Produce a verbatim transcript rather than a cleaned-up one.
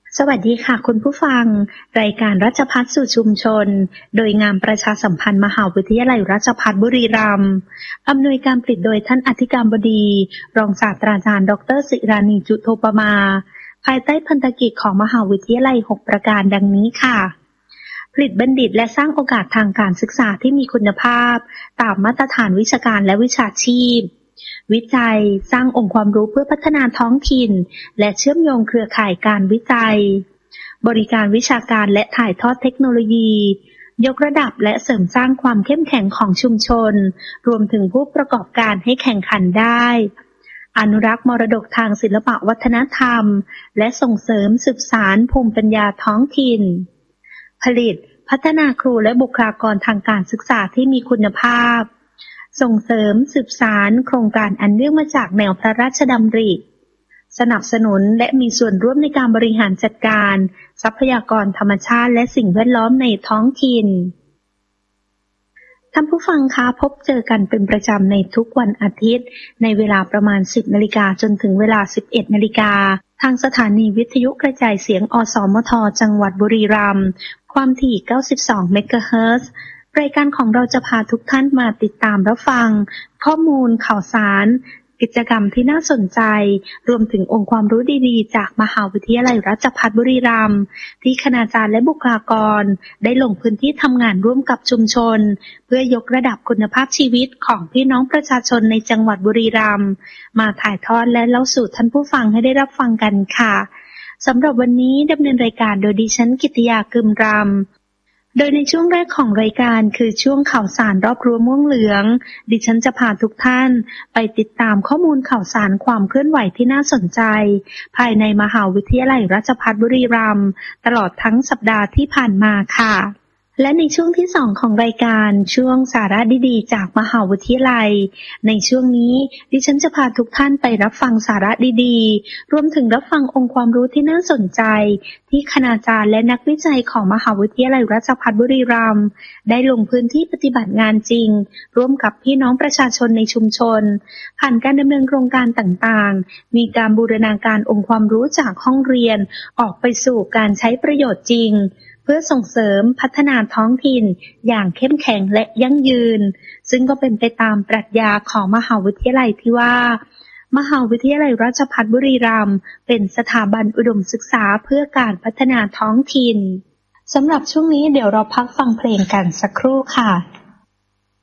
สวัสดีค่ะคุณผู้ฟังรายการรัชภัฏสู่ชุมชนโดยงานประชาสัมพันธ์มหาวิทยาลัยราชภัฏบุรีรัมย์อำนวยการผลิตโดยท่านอธิการบดีรองศาสตราจารย์ดรศิรานีจุโทปมาภายใต้พันธกิจของมหาวิทยาลัยหกประการดังนี้ค่ะผลิตบัณฑิตและสร้างโอกาสทางการศึกษาที่มีคุณภาพตามมาตรฐานวิชาการและวิชาชีพวิจัยสร้างองค์ความรู้เพื่อพัฒนาท้องถิ่นและเชื่อมโยงเครือข่ายการวิจัยบริการวิชาการและถ่ายทอดเทคโนโลยียกระดับและเสริมสร้างความเข้มแข็งของชุมชนรวมถึงผู้ประกอบการให้แข่งขันได้อนุรักษ์มรดกทางศิลปวัฒนธรรมและส่งเสริมสืบสานภูมิปัญญาท้องถิ่นผลิตพัฒนาครูและบุคลากรทางการศึกษาที่มีคุณภาพส่งเสริมสืบสานโครงการอันเนื่องมาจากแนวพระราชดำริสนับสนุนและมีส่วนร่วมในการบริหารจัดการทรัพยากรธรรมชาติและสิ่งแวดล้อมในท้องถิ่นท่านผู้ฟังคะพบเจอกันเป็นประจำในทุกวันอาทิตย์ในเวลาประมาณ สิบนาฬิกา จนถึงเวลา สิบเอ็ดนาฬิกาทางสถานีวิทยุกระจายเสียงอสมทจังหวัดบุรีรัมย์ความถี่เก้าสิบสองเมกะเฮิรตซ์รายการของเราจะพาทุกท่านมาติดตามรับฟังข้อมูลข่าวสารกิจกรรมที่น่าสนใจรวมถึงองค์ความรู้ดีๆจากมหาวิทยาลัยราชภัฏบุรีรัมย์ที่คณาจารย์และบุคลากรได้ลงพื้นที่ทำงานร่วมกับชุมชนเพื่อยกระดับคุณภาพชีวิตของพี่น้องประชาชนในจังหวัดบุรีรัมย์มาถ่ายทอดและเล่าสู่ท่านผู้ฟังให้ได้รับฟังกันค่ะสำหรับวันนี้ดำเนินรายการโดยดิฉันกิตติยากึมรำโดยในช่วงแรกของรายการคือช่วงข่าวสารรอบรั้วม่วงเหลืองดิฉันจะพาทุกท่านไปติดตามข้อมูลข่าวสารความเคลื่อนไหวที่น่าสนใจภายในมหาวิทยาลัยราชภัฏบุรีรัมย์ตลอดทั้งสัปดาห์ที่ผ่านมาค่ะและในช่วงที่สองของรายการช่วงสาระดีๆจากมหาวิทยาลัยในช่วงนี้ดิฉันจะพาทุกท่านไปรับฟังสาระดีๆรวมถึงรับฟังองค์ความรู้ที่น่าสนใจที่คณาจารย์และนักวิจัยของมหาวิทยาลัยราชภัฏบุรีรัมย์ได้ลงพื้นที่ปฏิบัติงานจริงร่วมกับพี่น้องประชาชนในชุมชนผ่านการดำเนินโครงการต่างๆมีการบูรณาการองค์ความรู้จากห้องเรียนออกไปสู่การใช้ประโยชน์จริงเพื่อส่งเสริมพัฒนาท้องถิ่นอย่างเข้มแข็งและยั่งยืนซึ่งก็เป็นไปตามปรัชญาของมหาวิทยาลัยที่ว่ามหาวิทยาลัยราชภัฏบุรีรัมย์เป็นสถาบันอุดมศึกษาเพื่อการพัฒนาท้องถิ่นสำหรับช่วงนี้เดี๋ยวเราพักฟังเพลงกันสักครู่ค่ะ